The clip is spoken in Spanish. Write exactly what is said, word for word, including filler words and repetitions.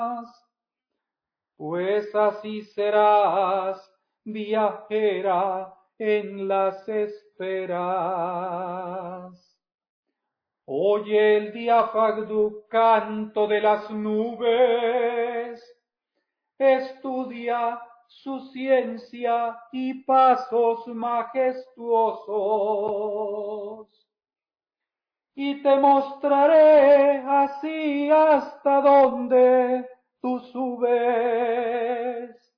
Pues así serás, viajera en las esferas. Oye el diáfano canto de las nubes, estudia su ciencia y pasos majestuosos. Y te mostraré así hasta donde tú subes.